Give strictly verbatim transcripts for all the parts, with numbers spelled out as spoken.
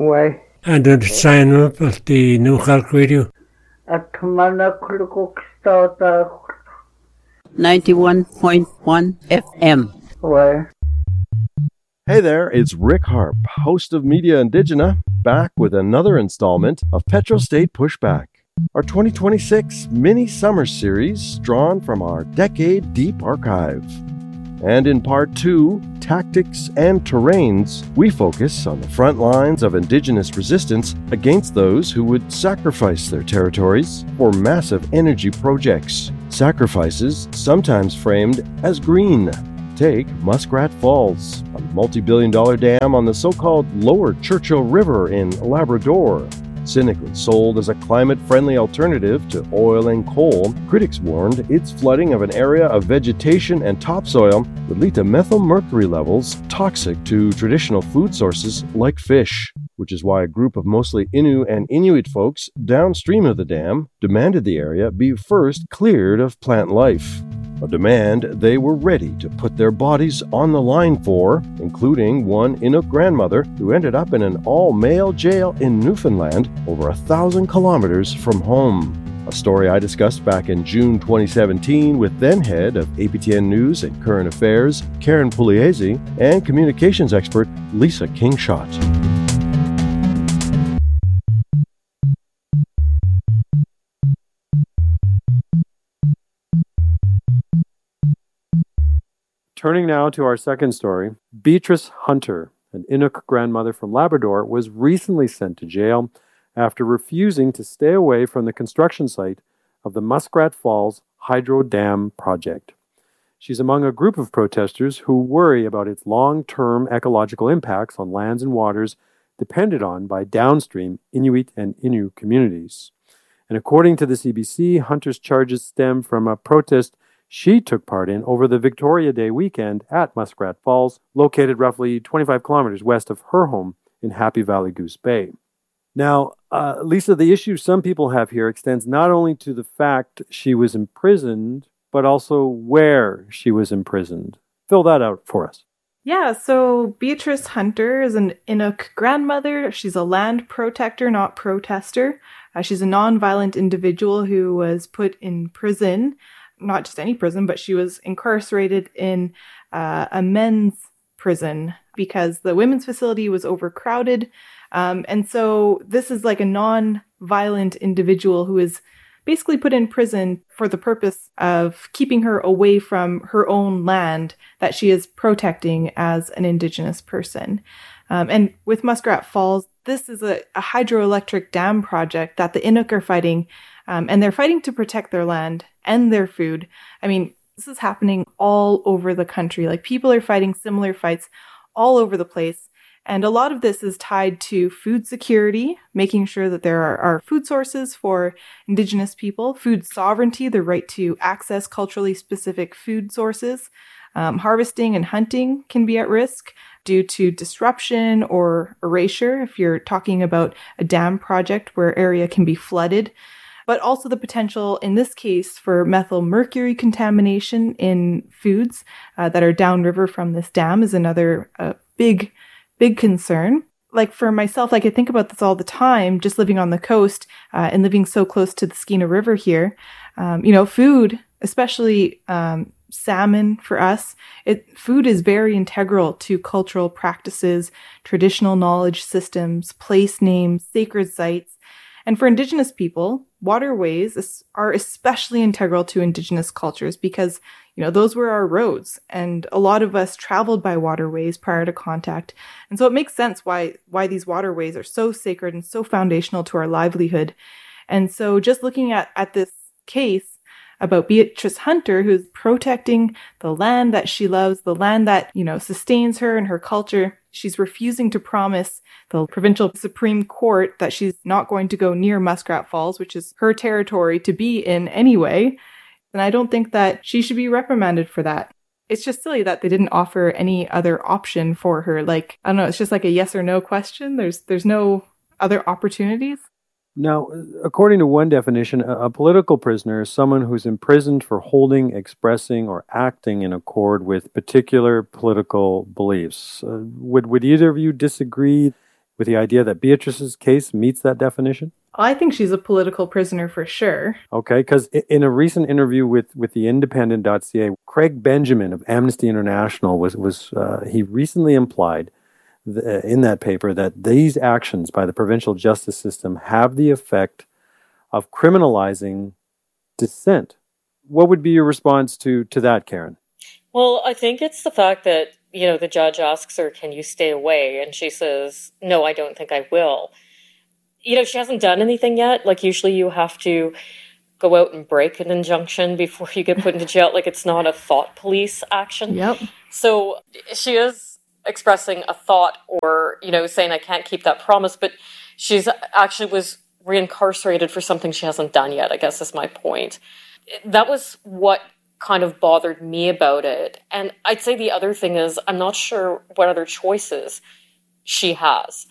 Ouais. Andad sign-up at the New York Radio. At Mana Kulukukstata. ninety-one point one F M. Ouais. Hey there, it's Rick Harp, host of Media Indigena, back with another installment of Petro State Pushback, our twenty twenty-six mini summer series drawn from our decade-deep archive. And in part two, Tactics and Terrains, we focus on the front lines of Indigenous resistance against those who would sacrifice their territories for massive energy projects. Sacrifices sometimes framed as green. Take Muskrat Falls, a multi-billion dollar dam on the so-called Lower Churchill River in Labrador. Cynically sold as a climate-friendly alternative to oil and coal, critics warned its flooding of an area of vegetation and topsoil would lead to methylmercury levels toxic to traditional food sources like fish, which is why a group of mostly Innu and Inuit folks downstream of the dam demanded the area be first cleared of plant life. A demand they were ready to put their bodies on the line for, including one Inuk grandmother who ended up in an all-male jail in Newfoundland over a thousand kilometers from home. A story I discussed back in June twenty seventeen with then-head of A P T N News and Current Affairs, Karen Pugliese, and communications expert Lisa Kingshott. Turning now to our second story, Beatrice Hunter, an Inuk grandmother from Labrador, was recently sent to jail after refusing to stay away from the construction site of the Muskrat Falls Hydro Dam project. She's among a group of protesters who worry about its long-term ecological impacts on lands and waters depended on by downstream Inuit and Innu communities. And according to the C B C, Hunter's charges stem from a protest she took part in over the Victoria Day weekend at Muskrat Falls, located roughly twenty-five kilometers west of her home in Happy Valley Goose Bay. Now, uh, Lisa, the issue some people have here extends not only to the fact she was imprisoned, but also where she was imprisoned. Fill that out for us. Yeah, so Beatrice Hunter is an Inuk grandmother. She's a land protector, not protester. Uh, she's a non-violent individual who was put in prison. Not just any prison, but she was incarcerated in uh, a men's prison because the women's facility was overcrowded. Um, and so this is like a non-violent individual who is basically put in prison for the purpose of keeping her away from her own land that she is protecting as an Indigenous person. Um, and with Muskrat Falls, this is a, a hydroelectric dam project that the Inuk are fighting. Um, and they're fighting to protect their land and their food. I mean, this is happening all over the country. Like, people are fighting similar fights all over the place. And a lot of this is tied to food security, making sure that there are, are food sources for Indigenous people, food sovereignty, the right to access culturally specific food sources. Um, harvesting and hunting can be at risk due to disruption or erasure if you're talking about a dam project where area can be flooded. But also the potential, in this case, for methyl mercury contamination in foods uh, that are downriver from this dam is another uh, big, big concern. Like, for myself, like, I think about this all the time, just living on the coast uh, and living so close to the Skeena River here. Um, you know, food, especially um, salmon for us, it, food is very integral to cultural practices, traditional knowledge systems, place names, sacred sites. And for Indigenous people, waterways are especially integral to Indigenous cultures because, you know, those were our roads. And a lot of us traveled by waterways prior to contact. And so it makes sense why, why these waterways are so sacred and so foundational to our livelihood. And so just looking at, at this case about Beatrice Hunter, who's protecting the land that she loves, the land that, you know, sustains her and her culture, she's refusing to promise the provincial Supreme Court that she's not going to go near Muskrat Falls, which is her territory to be in anyway. And I don't think that she should be reprimanded for that. It's just silly that they didn't offer any other option for her. Like, I don't know, it's just like a yes or no question. There's there's no other opportunities. Now, according to one definition, a political prisoner is someone who's imprisoned for holding, expressing, or acting in accord with particular political beliefs. Uh, would, would either of you disagree? with the idea that Beatrice's case meets that definition? I think she's a political prisoner for sure. Okay, because in a recent interview with, with the independent dot c a, Craig Benjamin of Amnesty International was, was uh, he recently implied th- in that paper that these actions by the provincial justice system have the effect of criminalizing dissent. What would be your response to, to that, Karen? Well, I think it's the fact that, you know, the judge asks her, can you stay away? And she says, no, I don't think I will. You know, she hasn't done anything yet. Like, usually you have to go out and break an injunction before you get put into jail. Like, it's not a thought police action. Yep. So she is expressing a thought or, you know, saying I can't keep that promise, but she's actually was reincarcerated for something she hasn't done yet, I guess is my point. That was what kind of bothered me about it. And I'd say the other thing is I'm not sure what other choices she has.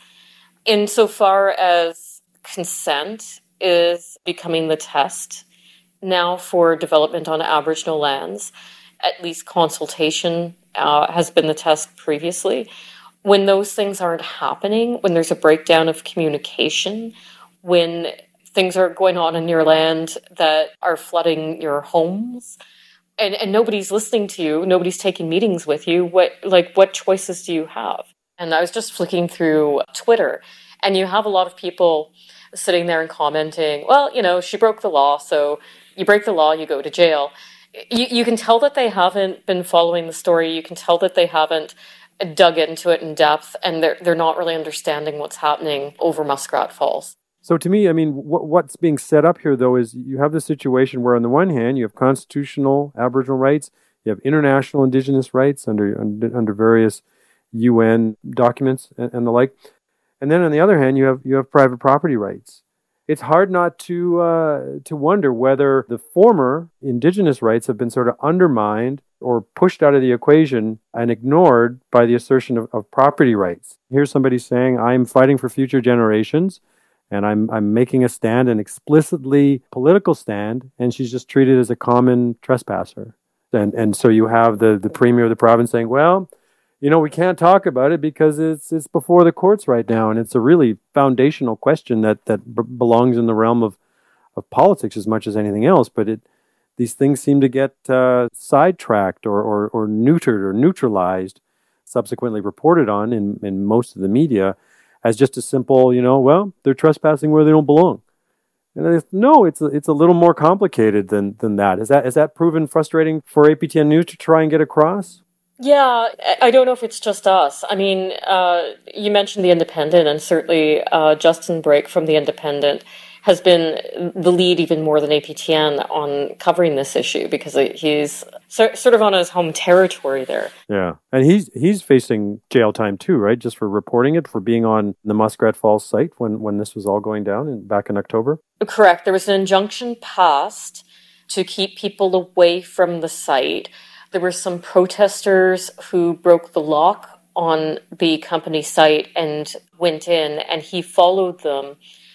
Insofar as consent is becoming the test now for development on Aboriginal lands, at least consultation uh, has been the test previously. When those things aren't happening, when there's a breakdown of communication, when things are going on in your land that are flooding your homes, and, and nobody's listening to you, nobody's taking meetings with you, what like what choices do you have? And I was just flicking through Twitter, and you have a lot of people sitting there and commenting, well, you know, she broke the law, so you break the law, you go to jail. You, you can tell that they haven't been following the story. You can tell that they haven't dug into it in depth, and they're, they're not really understanding what's happening over Muskrat Falls. So to me, I mean, what, what's being set up here, though, is you have this situation where on the one hand, you have constitutional Aboriginal rights, you have international Indigenous rights under under, under various U N documents and, and the like. And then on the other hand, you have you have private property rights. It's hard not to uh, to wonder whether the former Indigenous rights have been sort of undermined or pushed out of the equation and ignored by the assertion of, of property rights. Here's somebody saying, I'm fighting for future generations, and I'm I'm making a stand, an explicitly political stand, and she's just treated as a common trespasser. And and so you have the, the premier of the province saying, well, you know, we can't talk about it because it's it's before the courts right now, and it's a really foundational question that that b- belongs in the realm of, of politics as much as anything else. But it these things seem to get uh, sidetracked or, or or neutered or neutralized, subsequently reported on in, in most of the media as just a simple, you know, well, they're trespassing where they don't belong. And I, no, it's a, it's a little more complicated than than that. Is that is that proven frustrating for A P T N News to try and get across? Yeah, I don't know if it's just us. I mean, uh, you mentioned The Independent, and certainly uh, Justin Brake from The Independent has been the lead even more than A P T N on covering this issue because he's so, sort of on his home territory there. Yeah, and he's he's facing jail time too, right? Just for reporting it, for being on the Muskrat Falls site when, when this was all going down in, back in October? Correct. There was an injunction passed to keep people away from the site. There were some protesters who broke the lock on the company site and went in, and he followed them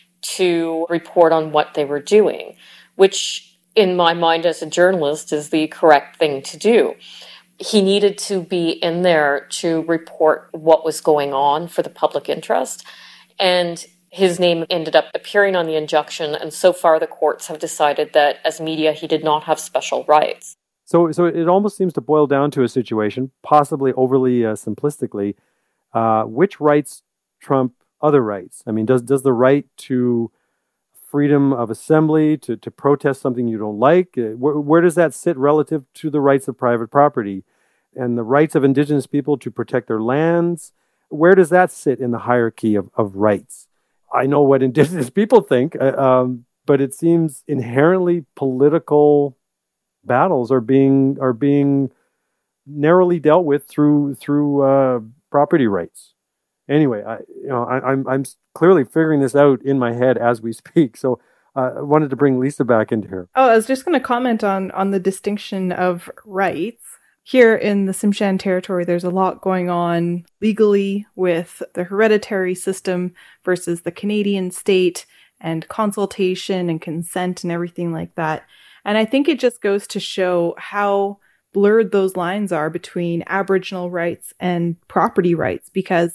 to report on what they were doing, which in my mind as a journalist is the correct thing to do. He needed to be in there to report what was going on for the public interest, and his name ended up appearing on the injunction, and so far the courts have decided that as media he did not have special rights. So so it almost seems to boil down to a situation, possibly overly uh, simplistically, uh, which rights trump other rights? I mean, does does the right to freedom of assembly, to, to protest something you don't like, uh, where, where does that sit relative to the rights of private property and the rights of Indigenous people to protect their lands? Where does that sit in the hierarchy of, of rights? I know what Indigenous people think, uh, um, but it seems inherently political battles are being are being narrowly dealt with through through uh, property rights. Anyway, I you know I, I'm I'm clearly figuring this out in my head as we speak. So uh, I wanted to bring Lisa back into here. Oh, I was just going to comment on on the distinction of rights. Here in the Tsimshian territory, there's a lot going on legally with the hereditary system versus the Canadian state and consultation and consent and everything like that. And I think it just goes to show how blurred those lines are between Aboriginal rights and property rights, because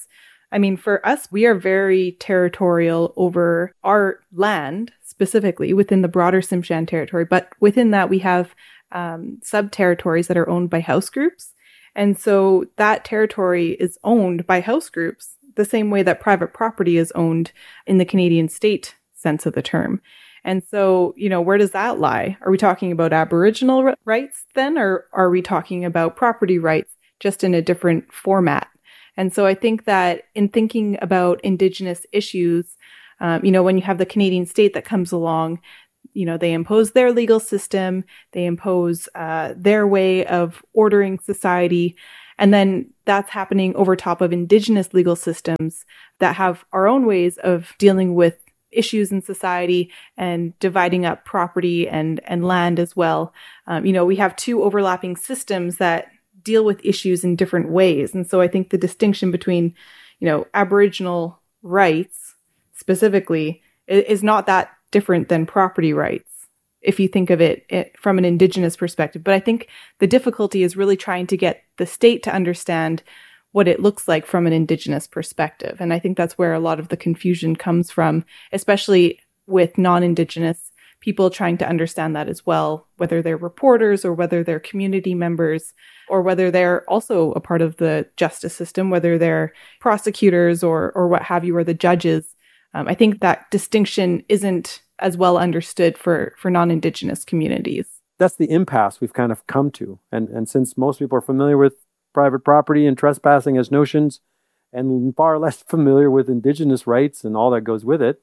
I mean, for us, we are very territorial over our land, specifically within the broader Tsimshian territory. But within that, we have um, sub-territories that are owned by house groups. And so that territory is owned by house groups the same way that private property is owned in the Canadian state sense of the term. And so, you know, where does that lie? Are we talking about Aboriginal r- rights then, or are we talking about property rights just in a different format? And so I think that in thinking about Indigenous issues, um, you know, when you have the Canadian state that comes along, you know, they impose their legal system, they impose uh, their way of ordering society, and then that's happening over top of Indigenous legal systems that have our own ways of dealing with issues in society and dividing up property and, and land as well. Um, you know, we have two overlapping systems that deal with issues in different ways. And so I think the distinction between, you know, Aboriginal rights specifically is not that different than property rights, if you think of it, it from an Indigenous perspective. But I think the difficulty is really trying to get the state to understand what it looks like from an Indigenous perspective. And I think that's where a lot of the confusion comes from, especially with non-Indigenous people trying to understand that as well, whether they're reporters or whether they're community members or whether they're also a part of the justice system, whether they're prosecutors or or what have you, or the judges. Um, I think that distinction isn't as well understood for, for non-Indigenous communities. That's the impasse we've kind of come to. And, and since most people are familiar with private property and trespassing as notions and far less familiar with Indigenous rights and all that goes with it,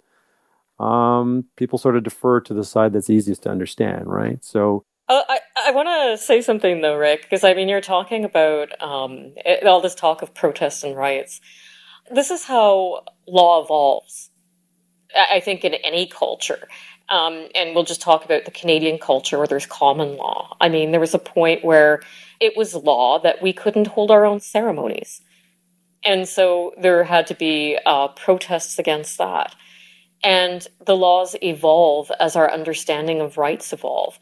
um, people sort of defer to the side that's easiest to understand, right? So Uh, I, I want to say something though, Rick, because I mean, you're talking about um, it, all this talk of protests and riots. This is how law evolves, I think, in any culture. Um, and we'll just talk about the Canadian culture where there's common law. I mean, there was a point where it was law that we couldn't hold our own ceremonies. And so there had to be uh, protests against that. And the laws evolve as our understanding of rights evolve.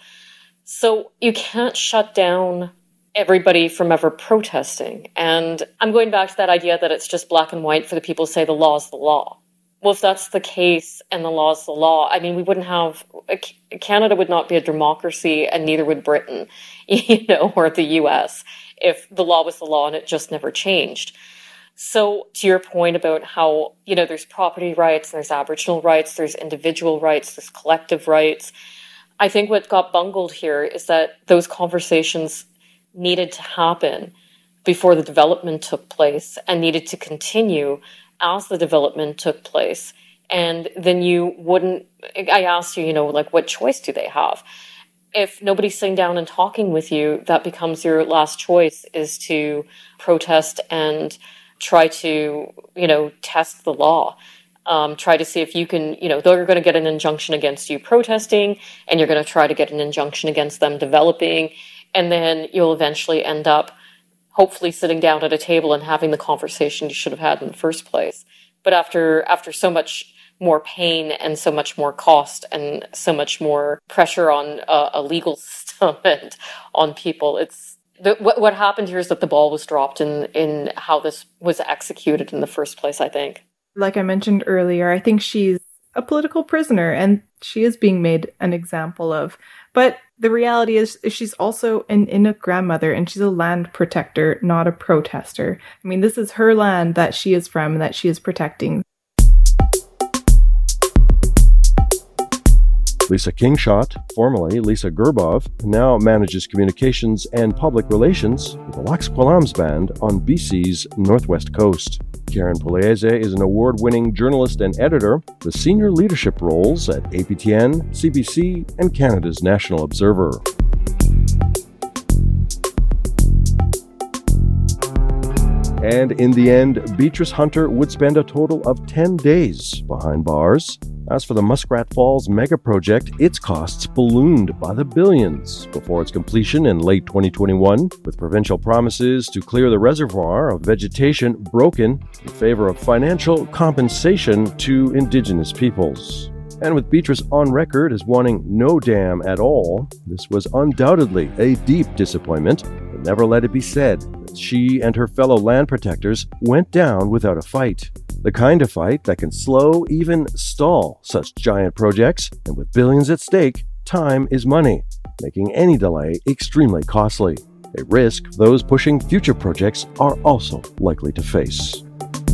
So you can't shut down everybody from ever protesting. And I'm going back to that idea that it's just black and white for the people who say the law is the law. Well, if that's the case and the law is the law, I mean, we wouldn't have, Canada would not be a democracy, and neither would Britain, you know, or the U S, if the law was the law and it just never changed. So to your point about how, you know, there's property rights, there's Aboriginal rights, there's individual rights, there's collective rights. I think what got bungled here is that those conversations needed to happen before the development took place and needed to continue as the development took place. And then you wouldn't, I asked you, you know, like, what choice do they have? If nobody's sitting down and talking with you, that becomes your last choice, is to protest and try to, you know, test the law. Um, try to see if you can, you know, they're going to get an injunction against you protesting, and you're going to try to get an injunction against them developing. And then you'll eventually end up hopefully sitting down at a table and having the conversation you should have had in the first place. But after after so much more pain and so much more cost and so much more pressure on a, a legal system and on people, it's the, what, what happened here is that the ball was dropped in, in how this was executed in the first place, I think. Like I mentioned earlier, I think she's a political prisoner and she is being made an example of. But the reality is she's also an Inuk grandmother and she's a land protector, not a protester. I mean, this is her land that she is from and that she is protecting. Lisa Kingshott, formerly Lisa Gerbov, now manages communications and public relations with the Lax Kw'alaams Band on B C's northwest coast. Karen Pugliese is an award-winning journalist and editor with senior leadership roles at A P T N, C B C, and Canada's National Observer. And in the end, Beatrice Hunter would spend a total of ten days behind bars. As for the Muskrat Falls mega project, its costs ballooned by the billions before its completion in late twenty twenty-one, with provincial promises to clear the reservoir of vegetation broken in favor of financial compensation to Indigenous peoples. And with Beatrice on record as wanting no dam at all, this was undoubtedly a deep disappointment, but never let it be said that she and her fellow land protectors went down without a fight. The kind of fight that can slow, even stall such giant projects, and with billions at stake, time is money, making any delay extremely costly, a risk those pushing future projects are also likely to face.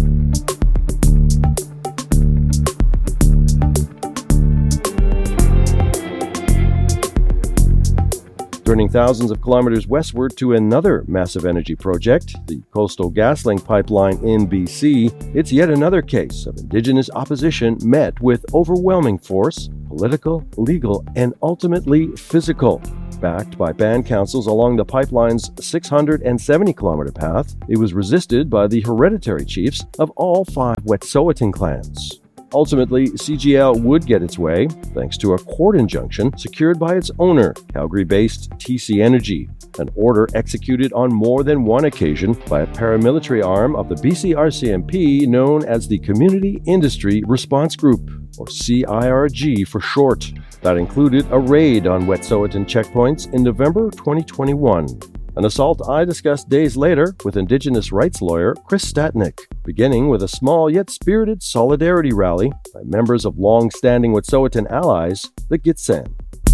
Turning thousands of kilometers westward to another massive energy project, the Coastal GasLink pipeline in B C, it's yet another case of Indigenous opposition met with overwhelming force, political, legal, and ultimately physical. Backed by band councils along the pipeline's six hundred seventy kilometer path, it was resisted by the hereditary chiefs of all five Wet'suwet'en clans. Ultimately, C G L would get its way thanks to a court injunction secured by its owner, Calgary-based T C Energy, an order executed on more than one occasion by a paramilitary arm of the B C R C M P known as the Community Industry Response Group, or C I R G for short. That included a raid on Wet'suwet'en checkpoints in November twenty twenty-one. An assault I discussed days later with Indigenous rights lawyer Chris Statnick, beginning with a small yet spirited solidarity rally by members of long-standing Wet'suwet'en allies, the Gitxsan.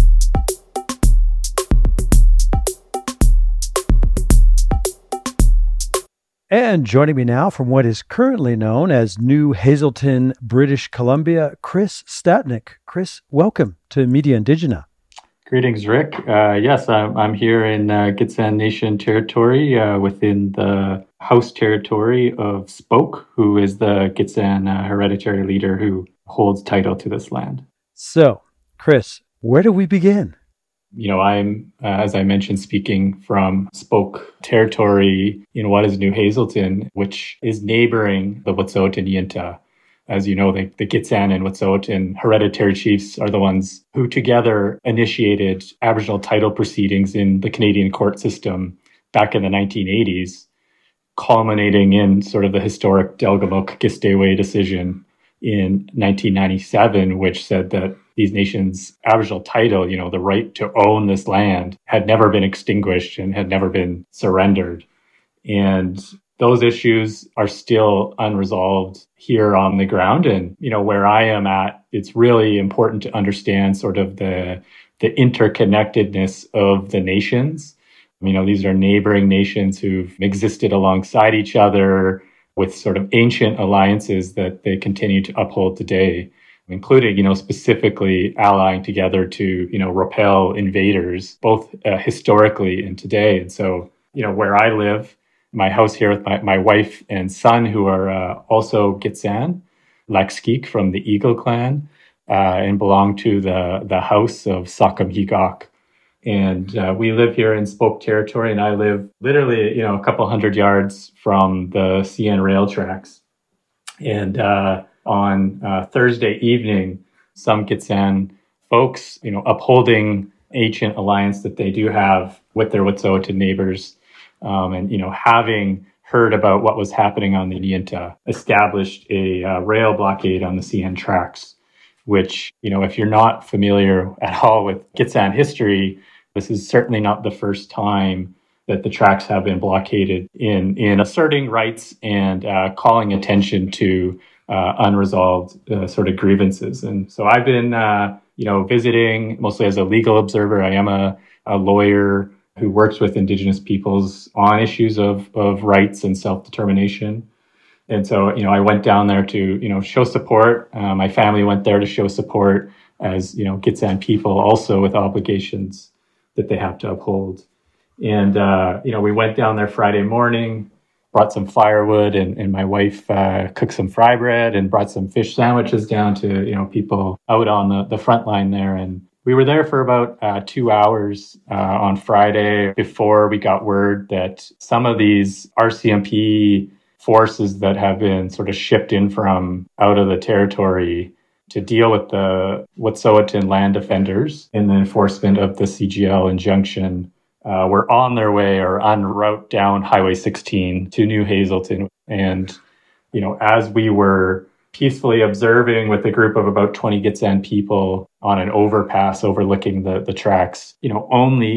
And joining me now from what is currently known as New Hazelton, British Columbia, Chris Statnick. Chris, welcome to Media Indigena. Greetings, Rick. Uh, yes, I'm, I'm here in uh, Gitxsan Nation territory uh, within the House territory of Spoke, who is the Gitxsan uh, hereditary leader who holds title to this land. So, Chris, where do we begin? You know, I'm, uh, as I mentioned, speaking from Spoke territory in what is New Hazelton, which is neighboring the Wet'suwet'en Yintah. As you know, the, the Gitxsan and Wet'suwet'en hereditary chiefs are the ones who together initiated Aboriginal title proceedings in the Canadian court system back in the nineteen eighties, culminating in sort of the historic Delgamuukw-Gisdaywa decision in nineteen ninety-seven, which said that these nations' Aboriginal title, you know, the right to own this land, had never been extinguished and had never been surrendered. And those issues are still unresolved here on the ground. And, you know, where I am at, it's really important to understand sort of the, the interconnectedness of the nations. You know, these are neighboring nations who've existed alongside each other with sort of ancient alliances that they continue to uphold today, including, you know, specifically allying together to, you know, repel invaders, both uh, historically and today. And so, you know, where I live, my house here with my, my wife and son, who are uh, also Gitxsan, Laxgeek from the Eagle clan, uh, and belong to the, the house of Sakamhigok. And uh, we live here in Spoke territory, and I live literally, you know, a couple hundred yards from the C N rail tracks. And uh, on uh, Thursday evening, some Gitxsan folks, you know, upholding ancient alliance that they do have with their Wet'suwet'en neighbors, Um, and, you know, having heard about what was happening on the Yintah, established a uh, rail blockade on the C N tracks, which, you know, if you're not familiar at all with Gitxsan history, this is certainly not the first time that the tracks have been blockaded in, in asserting rights and uh, calling attention to uh, unresolved uh, sort of grievances. And so I've been, uh, you know, visiting mostly as a legal observer. I am a, a lawyer who works with Indigenous peoples on issues of, of rights and self-determination. And so, you know, I went down there to, you know, show support. Uh, my family went there to show support as, you know, Gitxsan people also with obligations that they have to uphold. And, uh, you know, we went down there Friday morning, brought some firewood, and, and my wife uh, cooked some fry bread and brought some fish sandwiches down to, you know, people out on the, the front line there. And we were there for about uh, two hours uh, on Friday before we got word that some of these R C M P forces that have been sort of shipped in from out of the territory to deal with the Wet'suwet'en land defenders in the enforcement of the C G L injunction uh, were on their way or en route down Highway sixteen to New Hazelton. And, you know, as we were peacefully observing with a group of about twenty Gitxsan people on an overpass overlooking the, the tracks, you know, only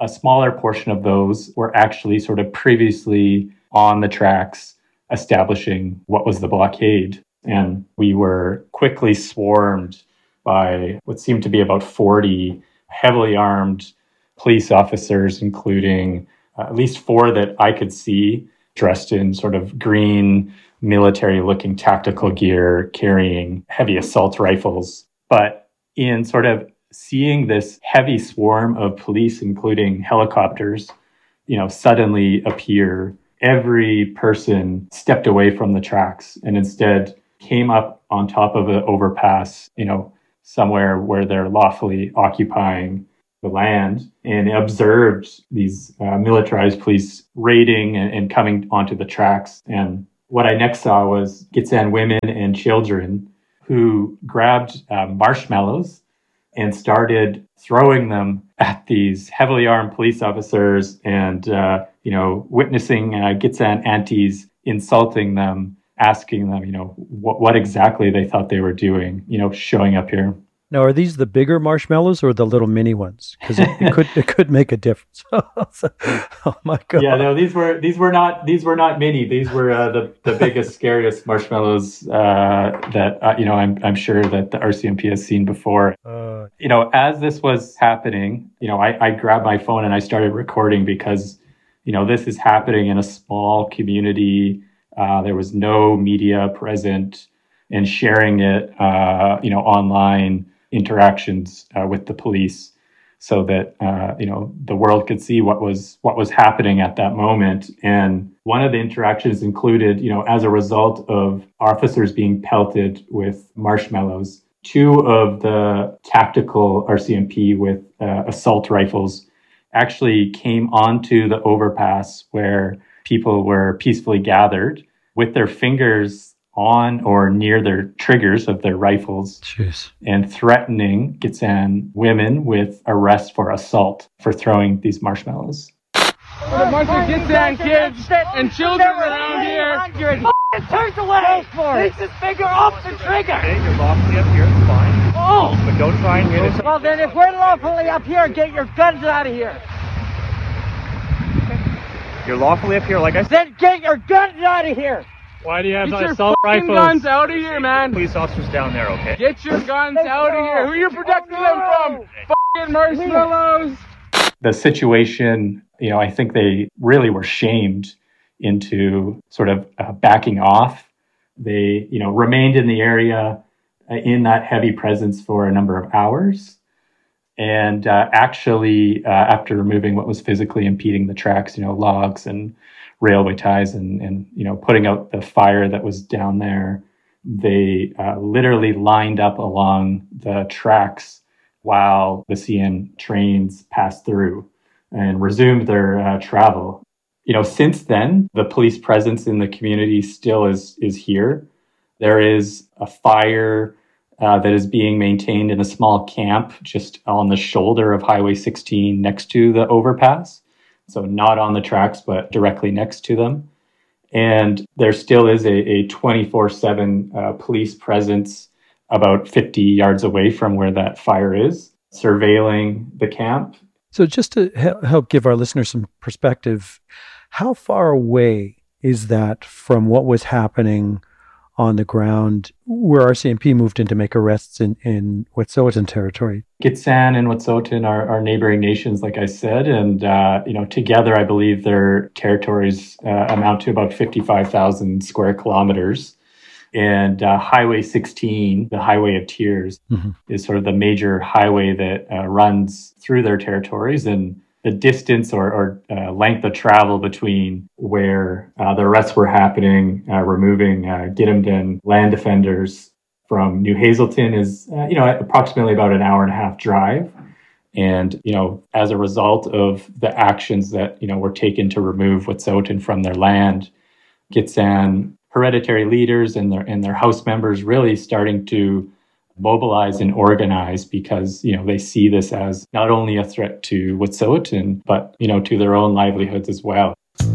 a smaller portion of those were actually sort of previously on the tracks establishing what was the blockade. And we were quickly swarmed by what seemed to be about forty heavily armed police officers, including uh, at least four that I could see, dressed in sort of green, military-looking tactical gear, carrying heavy assault rifles. But in sort of seeing this heavy swarm of police, including helicopters, you know, suddenly appear, every person stepped away from the tracks and instead came up on top of an overpass, you know, somewhere where they're lawfully occupying the land, and observed these uh, militarized police raiding and, and coming onto the tracks. And what I next saw was Gitxsan women and children who grabbed uh, marshmallows and started throwing them at these heavily armed police officers and, uh, you know, witnessing uh, Gitxsan aunties insulting them, asking them, you know, what, what exactly they thought they were doing, you know, showing up here. Now, are these the bigger marshmallows or the little mini ones? Because it, it could it could make a difference. Oh my god! Yeah, no, these were these were not these were not mini. These were uh, the the biggest, scariest marshmallows uh, that uh, you know I'm I'm sure that the R C M P has seen before. Uh, you know, as this was happening, you know, I, I grabbed my phone and I started recording because, you know, this is happening in a small community. Uh, there was no media present, and sharing it, uh, you know, online interactions uh, with the police, so that uh, you know the world could see what was what was happening at that moment. And one of the interactions included, you know, as a result of officers being pelted with marshmallows, two of the tactical R C M P with uh, assault rifles actually came onto the overpass where people were peacefully gathered with their fingers on or near their triggers of their rifles. Jeez. And threatening Gitxsan women with arrest for assault for throwing these marshmallows. There's a bunch of Gitxsan kids and children around here. Turns away! Takes his finger off the trigger! Okay, you're lawfully up here, it's fine. Oh! But don't try and hit us. Well then, if we're lawfully up here, get your guns out of here! You're lawfully up here, like I said. Then get your guns out of here! Why do you have Get your assault rifles? Guns out of here, man! Police officers down there, okay? Get your guns out of here! Who are you protecting them from? Fucking marshmallows! The situation, you know, I think they really were shamed into sort of uh, backing off. They, you know, remained in the area uh, in that heavy presence for a number of hours. And uh, actually, uh, after removing what was physically impeding the tracks, you know, logs and railway ties and, and, you know, putting out the fire that was down there, they uh, literally lined up along the tracks while the C N trains passed through and resumed their uh, travel. You know, since then, the police presence in the community still is is here. There is a fire uh, that is being maintained in a small camp just on the shoulder of Highway sixteen next to the overpass. So not on the tracks, but directly next to them. And there still is a, a twenty-four seven uh, police presence about fifty yards away from where that fire is, surveilling the camp. So just to he- help give our listeners some perspective, how far away is that from what was happening on the ground where R C M P moved in to make arrests in, in Wet'suwet'en territory? Gitxsan and Wet'suwet'en are, are neighboring nations, like I said, and uh, you know, together I believe their territories uh, amount to about fifty-five thousand square kilometers. And uh, Highway sixteen, the Highway of Tears, mm-hmm. is sort of the major highway that uh, runs through their territories. And the distance or, or uh, length of travel between where uh, the arrests were happening, uh, removing uh, Gidimt'en land defenders from New Hazelton is, uh, you know, approximately about an hour and a half drive. And, you know, as a result of the actions that, you know, were taken to remove Wet'suwet'en from their land, Gitxsan hereditary leaders and their and their house members really starting to mobilize and organize because, you know, they see this as not only a threat to Wet'suwet'en, but, you know, to their own livelihoods as well.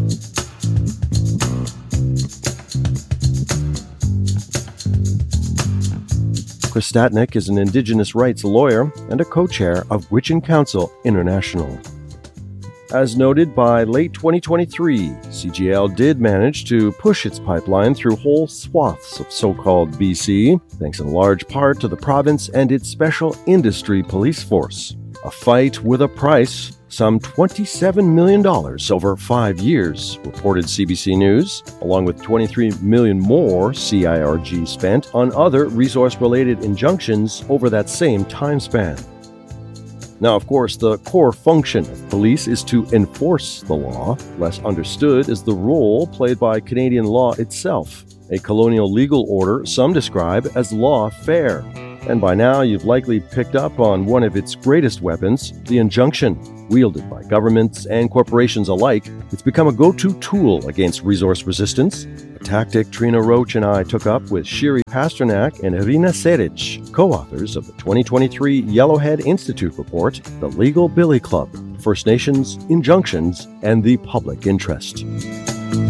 Chris Statnick is an Indigenous rights lawyer and a co-chair of Gwich'in Council International. As noted, by late twenty twenty-three, C G L did manage to push its pipeline through whole swaths of so-called B C, thanks in large part to the province and its special industry police force. A fight with a price, some twenty-seven million dollars over five years, reported C B C News, along with twenty-three million dollars more C I R G spent on other resource-related injunctions over that same time span. Now, of course, the core function of police is to enforce the law. Less understood is the role played by Canadian law itself, a colonial legal order some describe as lawfare. And by now, you've likely picked up on one of its greatest weapons, the injunction. Wielded by governments and corporations alike, it's become a go-to tool against resource resistance, a tactic Trina Roach and I took up with Shiri Pasternak and Irina Seric, co-authors of the twenty twenty-three Yellowhead Institute report, The Legal Billy Club, First Nations, Injunctions, and the Public Interest.